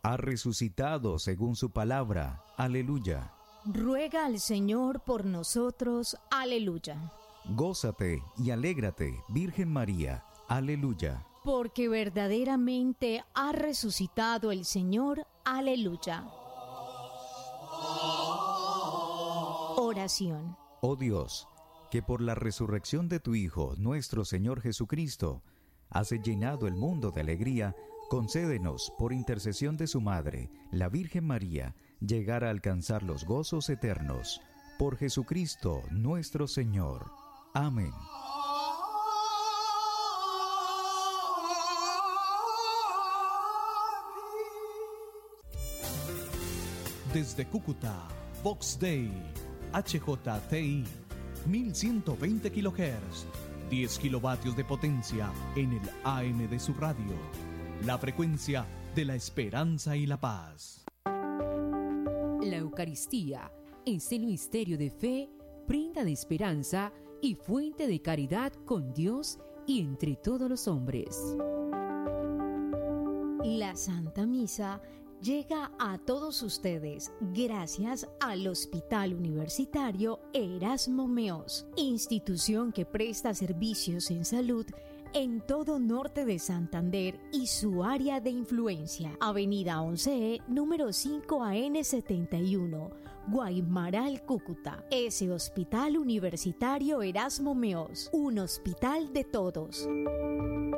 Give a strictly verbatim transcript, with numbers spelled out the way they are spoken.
ha resucitado según su palabra. Aleluya. Ruega al Señor por nosotros. Aleluya. Gózate y alégrate, Virgen María. Aleluya. Porque verdaderamente ha resucitado el Señor. Aleluya. Oración. Oh Dios, que por la resurrección de tu Hijo, nuestro Señor Jesucristo, has llenado el mundo de alegría, concédenos, por intercesión de su Madre, la Virgen María, llegar a alcanzar los gozos eternos. Por Jesucristo nuestro Señor. Amén. Desde Cúcuta, Vox Dei, H J T I, mil ciento veinte kilohertz, diez kilovatios de potencia en el A M de su radio. La frecuencia de la esperanza y la paz. La Eucaristía es el misterio de fe, prenda de esperanza y fuente de caridad con Dios y entre todos los hombres. La Santa Misa llega a todos ustedes gracias al Hospital Universitario Erasmo Meós, institución que presta servicios en salud en todo norte de Santander y su área de influencia. Avenida once E, número cinco A N setenta y uno, Guaymaral, Cúcuta. Ese Hospital Universitario Erasmo Meós, un hospital de todos.